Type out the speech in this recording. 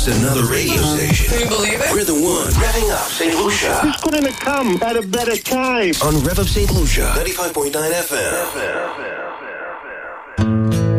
Another radio station. Can you believe it? We're the one revving up St. Lucia. Who's going to come at a better time? On Rev Up St. Lucia, 95.9 FM.